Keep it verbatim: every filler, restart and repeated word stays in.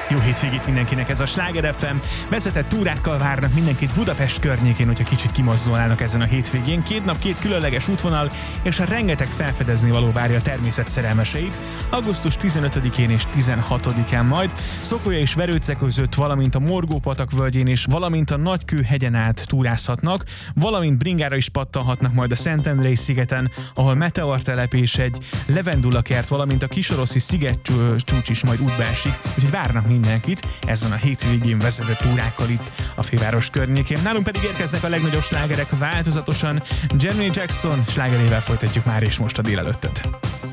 Jó hétvégét mindenkinek, ez a Sláger ef em. Vezetett túrákkal várnak mindenkit Budapest környékén, hogyha kicsit kimozdulnának ezen a hétvégén. Két nap, két különleges útvonal, és a rengeteg felfedezni való várja a természet szerelmeseit. augusztus tizenötödikén és tizenhatodikán majd Szokolya és Verőce között, valamint a Morgó-patak völgyén és valamint a Nagykő-hegyen át túrázhatnak, valamint bringára is pattanhatnak majd a Szentendrei szigeten, ahol meteortelep és egy levendulakert, valamint a Kisoroszi szigetcsúcs is majd útba esik, úgyhogy várnak mindenkit ezen a hétvégén vezetett túrákkal itt a főváros környékén. Nálunk pedig érkeznek a legnagyobb slágerek változatosan. Jeremy Jackson slágerével folytatjuk már és most a délelőttöt.